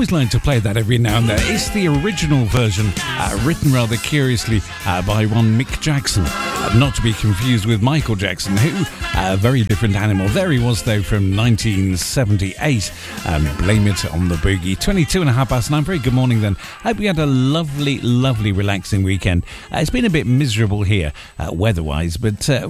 always like to play that every now and then. It's the original version, written rather curiously by one Mick Jackson. Not to be confused with Michael Jackson, who, a very different animal. There he was, though, from 1978. Blame it on the boogie. 9:22. Very good morning, then. Hope you had a lovely, lovely, relaxing weekend. It's been a bit miserable here, weather-wise, but, that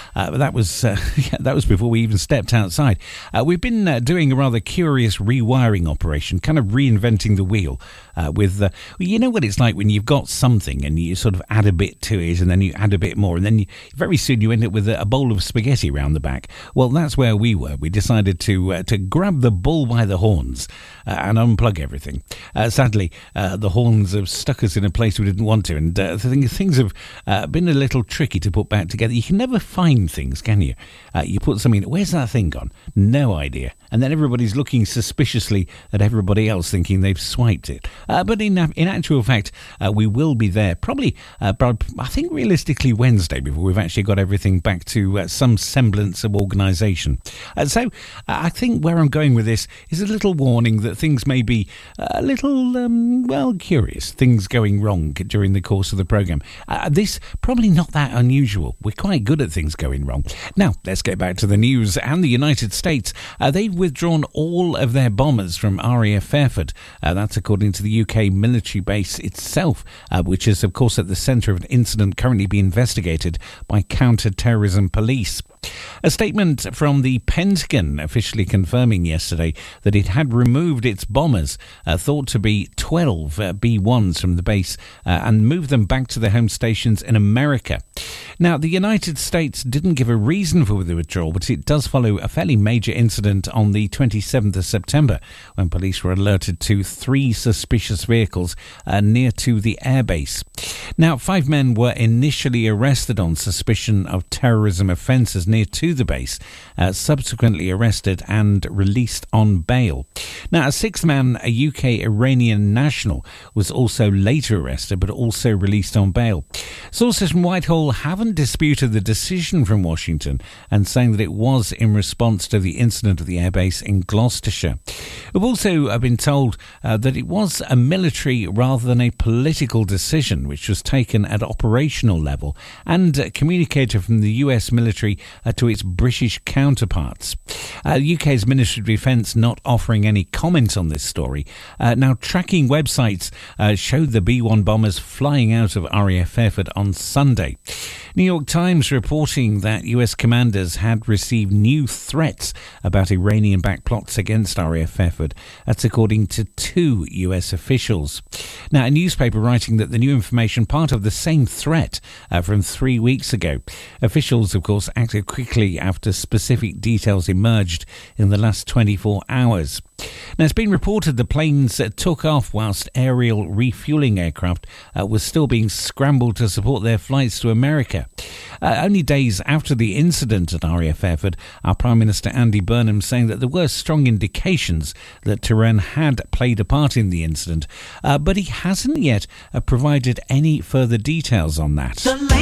was before we even stepped outside. We've been doing a rather curious rewiring operation, kind of reinventing the wheel with, you know what it's like when you've got something and you sort of add a bit to it and then you add a bit more and then very soon you end up with a bowl of spaghetti around the back. Well, that's where we were. We decided to grab the bull by the horns and unplug everything. Sadly, the horns have stuck us in a place we didn't want to, and things have been a little tricky to put back together. You can never find things, can you? You put something, where's that thing gone? No idea. And then everybody's looking suspiciously at everybody else thinking they've swiped it. But in actual fact, we will be there probably, I think realistically Wednesday, before we've actually got everything back to some semblance of organisation. So I think where I'm going with this is a little warning that things may be a little, curious. Things going wrong during the course of the programme. This probably not that unusual. We're quite good at things going wrong. Now, let's get back to the news. And the United States, they've withdrawn all of their bombers from RAF Fairford. That's according to the UK military base itself, which is, of course, at the centre of an incident currently being investigated by counter-terrorism police. A statement from the Pentagon officially confirming yesterday that it had removed its bombers, thought to be 12 B-1s from the base, and moved them back to their home stations in America. Now, the United States didn't give a reason for the withdrawal, but it does follow a fairly major incident on the 27th of September when police were alerted to 3 suspicious vehicles near to the airbase. Now, 5 men were initially arrested on suspicion of terrorism offences near to the base, subsequently arrested and released on bail. Now, a 6th man, a UK-Iranian national, was also later arrested but also released on bail. Sources from Whitehall haven't disputed the decision from Washington and saying that it was in response to the incident at the airbase in Gloucestershire. We've also been told that it was a military rather than a political decision which was taken at operational level and communicated from the US military to its British counterparts. UK's Ministry of Defence not offering any comment on this story. Now, tracking websites showed the B-1 bombers flying out of RAF Fairford on Sunday. New York Times reporting that US commanders had received new threats about Iranian-backed plots against RAF Fairford. That's according to 2 US officials. Now, a newspaper writing that the new information part of the same threat from 3 weeks ago. Officials, of course, acted quickly after specific details emerged in the last 24 hours. Now, it's been reported the planes took off whilst aerial refuelling aircraft was still being scrambled to support their flights to America. Only days after the incident at RAF Fairford, our Prime Minister Andy Burnham saying that there were strong indications that Tehran had played a part in the incident, but he hasn't yet provided any further details on that.